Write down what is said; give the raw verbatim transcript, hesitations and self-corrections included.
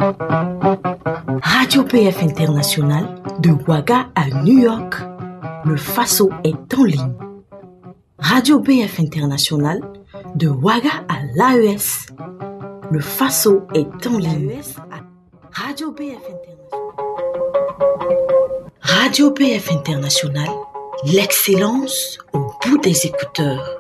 Radio P F International, de Ouaga à New York, le Faso est en ligne. Radio P F International, de Ouaga à l'A E S, le Faso est en ligne. Radio P F International. Radio P F International, l'excellence au bout des écouteurs.